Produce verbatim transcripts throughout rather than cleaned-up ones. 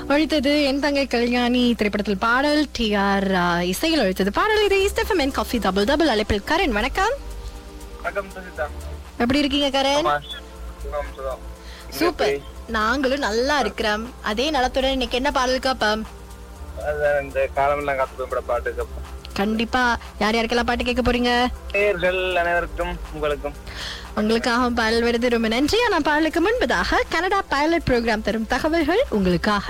ஒழித்தது என் தங்கை கல்யாணி திரைப்படத்தில் பாடல். டி ஆர் இசையில் ஒழித்தது பாடல். இது இஸ்டெஃபம் காஃபி டபுள் டபுள் அழைப்பில் கரண். வணக்கம். எப்படி இருக்கீங்க கரண்? சூப்பர், நாங்களும் நல்லா இருக்கிறோம். அதே நலத்துடன் இன்னைக்கு என்ன பாடல் கேப்போம்? கண்டிப்பா. யார் யாருக்கெல்லாம் பாட்டு கேட்க போறீங்க? அனைவருக்கும் உங்களுக்கும் உங்களுக்காக பாடல் வருது. ரொம்ப நன்றி. ஆனா பாடலுக்கு முன்பதாக கனடா பைலட் ப்ரோக்ராம் தரும் தகவல்கள் உங்களுக்காக.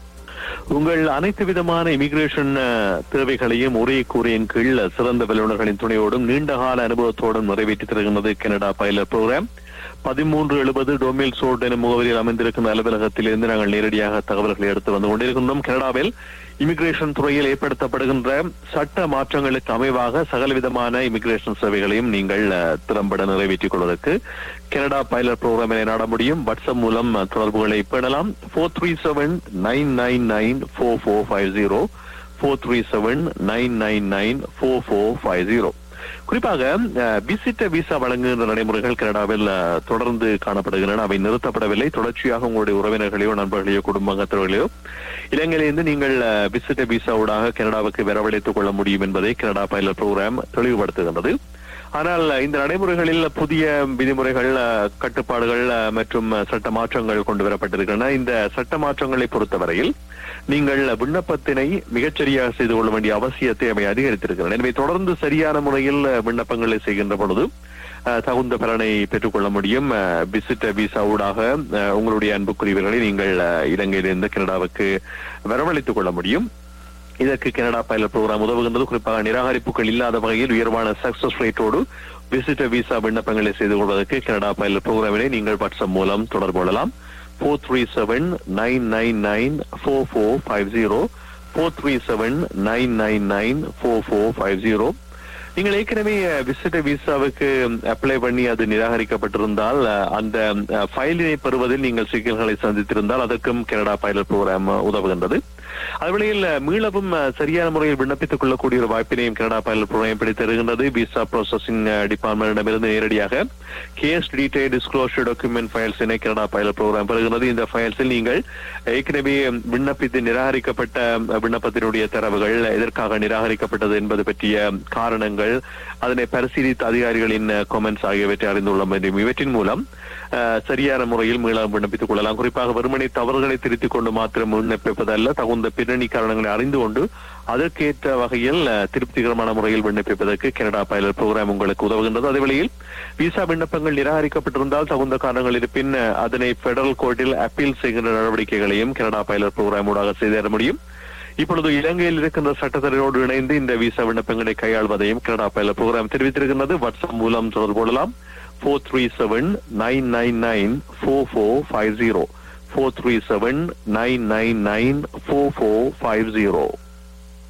உங்கள் அனைத்து விதமான இமிகிரேஷன் தேவைகளையும் ஒரே கூரையின் கீழ் சிறந்த வல்லுநர்களின் துணையோடும் நீண்டகால அனுபவத்தோடும் நிறைவேற்றி தருகின்றது கனடா பைலட் ப்ரோக்ராம். பதிமூன்று எழுபது டோமில் சோட் எனும் முகவரியில் அமைந்திருக்கும் அலுவலகத்திலிருந்து நாங்கள் நேரடியாக தகவல்களை எடுத்து வந்து கொண்டிருக்கின்றோம். கனடாவில் இமிகிரேஷன் துறையில் ஏற்படுத்தப்படுகின்ற சட்ட மாற்றங்களுக்கு அமைவாக சகலவிதமான இமிகிரேஷன் சேவைகளையும் நீங்கள் திறம்பட நிறைவேற்றிக் கொள்வதற்கு கனடா பைலட் ப்ரோக்ராமினை நாட முடியும். வாட்ஸ்அப் மூலம் தொடர்புகளை பெறலாம். போர் three seven nine nine nine போர் போர் ஃபைவ் ஜீரோ போர் three seven nine nine nine போர் போர் ஃபைவ் ஜீரோ. குறிப்பாக விசிட்ட விசா வழங்குகின்ற நடைமுறைகள் கனடாவில் தொடர்ந்து காணப்படுகின்றன. அவை நிறுத்தப்படவில்லை. தொடர்ச்சியாக உங்களுடைய உறவினர்களையோ நண்பர்களையோ குடும்பத்தவர்களையோ இலங்கையிலிருந்து நீங்கள் விசிட்ட விசாவுடாக கனடாவுக்கு வரவழைத்துக் கொள்ள முடியும் என்பதை கனடா பைலட் ப்ரோக்ராம் தெளிவுபடுத்துகின்றது. ஆனால் இந்த நடைமுறைகளில் புதிய விதிமுறைகள், கட்டுப்பாடுகள் மற்றும் சட்ட மாற்றங்கள் கொண்டு வரப்பட்டிருக்கின்றன. இந்த சட்ட மாற்றங்களை பொறுத்தவரையில் நீங்கள் விண்ணப்பத்தினை மிகச்சரியாக செய்து கொள்ள வேண்டிய அவசியத்தை அவை அதிகரித்திருக்கின்றன. எனவே தொடர்ந்து சரியான முறையில் விண்ணப்பங்களை செய்கின்ற பொழுது தகுந்த பலனை பெற்றுக் கொள்ள முடியும். விசிட்ட விசா ஊடாக உங்களுடைய அன்புக்குரியவர்களை நீங்கள் இலங்கையிலிருந்து கனடாவுக்கு வரவழைத்துக் கொள்ள முடியும். இதற்கு கனடா பைலட் ப்ரோக்ராம் உதவுகின்றது. குறிப்பாக நிராகரிப்புகள் இல்லாத வகையில் உயர்வான சக்சஸ் ரேட்டோடு விசிட்ட விசா விண்ணப்பங்களை செய்து கொள்வதற்கு கனடா பைலட் ப்ரோக்ராமினை நீங்கள் வாட்ஸ்அப் மூலம் தொடர்பு கொள்ளலாம். போர் three seven nine nine nine போர் போர் ஃபைவ் ஜீரோ போர் three seven nine nine nine போர் போர் ஃபைவ் ஜீரோ. நீங்கள் ஏற்கனவே விசிட்ட விசாவுக்கு அப்ளை பண்ணி அது நிராகரிக்கப்பட்டிருந்தால் அந்த ஃபைலினை பெறுவதில் நீங்கள் சிக்கல்களை சந்தித்திருந்தால் அதற்கும் கனடா பைலட் ப்ரோக்ராம் உதவுகின்றது. அதுவேளையில் மீளவும் சரியான முறையில் விண்ணப்பித்துக் கொள்ளக்கூடிய ஒரு வாய்ப்பினையும் கனடா பைலட் ப்ரோக்ராம் பிடித்து தருகின்றது. விசா ப்ராசஸிங் டிபார்ட்மெண்டிடமிருந்து நேரடியாக case detail disclosure document ஃபைல்ஸினை Canada pilot program பெறுகிறது. இந்த ஃபைல்ஸில் நீங்கள் ஏற்கனவே விண்ணப்பித்து நிராகரிக்கப்பட்ட விண்ணப்பத்தினுடைய தரவுகள், எதற்காக நிராகரிக்கப்பட்டது என்பது பற்றிய காரணங்கள், அதனை பரிசீலித்த அதிகாரிகளின் கமெண்ட்ஸ் ஆகியவற்றை அறிந்துள்ள வேண்டும். இவற்றின் மூலம் சரியான முறையில் மீளவும் விண்ணப்பித்துக் கொள்ளலாம். குறிப்பாக வெறுமனை தவறுகளை திருத்திக் கொண்டு மாத்திரம் விண்ணப்பிப்பதல்ல, தகுந்த பின்னணி காரணங்களை அறிந்து கொண்டு அதற்கேற்ற வகையில் திருப்திகரமான முறையில் விண்ணப்பிப்பதற்கு கனடா பைலட் ப்ரோக்ராம் உங்களுக்கு உதவுகின்றது. அதேவேளையில் விசா விண்ணப்பங்கள் நிராகரிக்கப்பட்டிருந்தால் தகுந்த காரணங்கள் இருப்பின் அதனை பெடரல் கோர்ட்டில் அப்பீல் செய்கின்ற நடவடிக்கைகளையும் கனடா பைலட் ப்ரோக்ராம் ஊடாக செய்து தர முடியும். இப்பொழுது இலங்கையில் இருக்கின்ற சட்டத்தரையோடு இணைந்து இந்த விசா விண்ணப்பங்களை கையாள்வதையும் கனடா பைலட் ப்ரோக்ராம் தெரிவித்திருக்கின்றது. வாட்ஸ்அப் மூலம் தொடர்பு கொள்ளலாம். போர் three seven nine nine nine போர் போர் ஃபைவ் ஜீரோ போர் three seven nine nine nine போர் போர் ஃபைவ் ஜீரோ.